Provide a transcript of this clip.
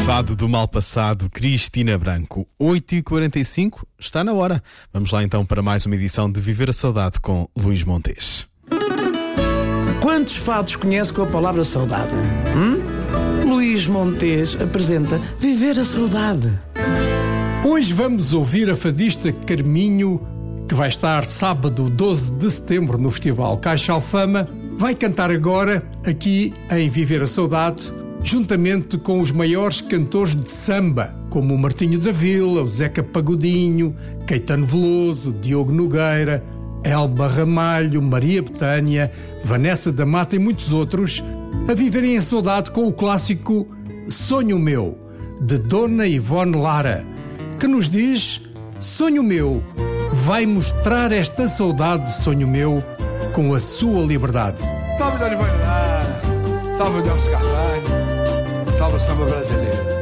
Fado do mal passado, Cristina Branco. 8h45, está na hora. Vamos lá então para mais uma edição de Viver a Saudade com Luís Montes. Quantos fados conhece com a palavra saudade? Luís Montes apresenta Viver a Saudade. Hoje vamos ouvir a fadista Carminho, que vai estar sábado 12 de setembro no Festival Caixa Alfama. Vai cantar agora, aqui em Viver a Saudade, juntamente com os maiores cantores de samba, como o Martinho da Vila, o Zeca Pagodinho, Caetano Veloso, Diogo Nogueira, Elba Ramalho, Maria Bethânia, Vanessa da Mata e muitos outros, a viverem em saudade com o clássico Sonho Meu, de Dona Ivone Lara, que nos diz: sonho meu, vai mostrar esta saudade, sonho meu, com a sua liberdade. Salve Dona Ivone Lara, salve o Nelson Carvalho, salve o samba brasileiro.